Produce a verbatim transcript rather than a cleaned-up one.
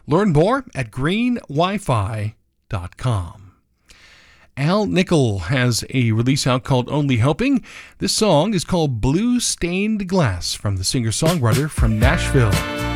Learn more at green wi fi dot com. Al Nickel has a release out called Only Hoping. This song is called Blue Stained Glass from the singer-songwriter from Nashville.